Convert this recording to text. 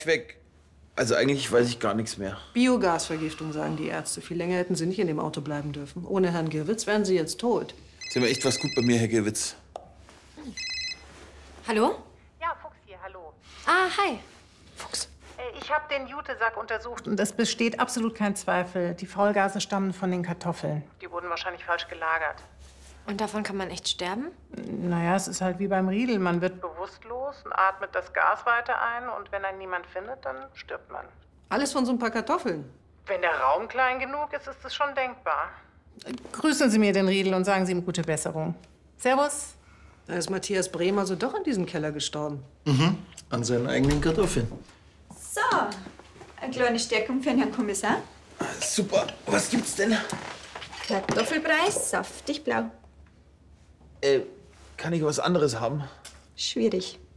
Weg. Also eigentlich weiß ich gar nichts mehr. Biogasvergiftung, sagen die Ärzte. Viel länger hätten Sie nicht in dem Auto bleiben dürfen. Ohne Herrn Girwitz wären Sie jetzt tot. Sie haben echt was gut bei mir, Herr Girwitz. Hallo? Ja, Fuchs hier, hallo. Ah, hi. Fuchs. Ich habe den Jutesack untersucht. Und es besteht absolut kein Zweifel. Die Faulgase stammen von den Kartoffeln. Die wurden wahrscheinlich falsch gelagert. Und davon kann man echt sterben? Naja, es ist halt wie beim Riedel. Man wird Bewusstlos und atmet das Gas weiter ein. Und wenn einen niemand findet, dann stirbt man. Alles von so ein paar Kartoffeln. Wenn der Raum klein genug ist, ist es schon denkbar. Grüßen Sie mir den Riedel und sagen Sie ihm gute Besserung. Servus. Da ist Matthias Brehm also doch in diesem Keller gestorben. An seinen eigenen Kartoffeln. So, eine kleine Stärkung für den Herrn Kommissar. Super. Was gibt's denn? Kartoffelpreis, saftig blau. Kann ich was anderes haben? Schwierig.